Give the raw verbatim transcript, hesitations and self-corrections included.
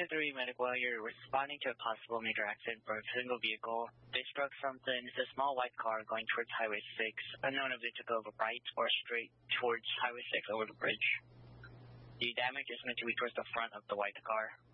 to three Medic, while you're responding to a possible major accident for a single vehicle, they struck something. It's a small white car going towards Highway six. Unknown if they took over right or straight towards Highway six over the bridge. The damage is meant to be towards the front of the white car.